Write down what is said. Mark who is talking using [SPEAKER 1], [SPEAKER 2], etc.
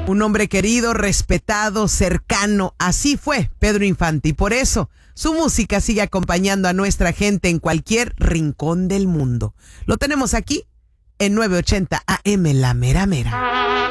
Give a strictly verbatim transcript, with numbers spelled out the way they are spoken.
[SPEAKER 1] Un hombre querido, respetado, cercano. Así fue Pedro Infante y por eso su música sigue acompañando a nuestra gente en cualquier rincón del mundo. Lo tenemos aquí en nueve ochenta A M La Mera Mera.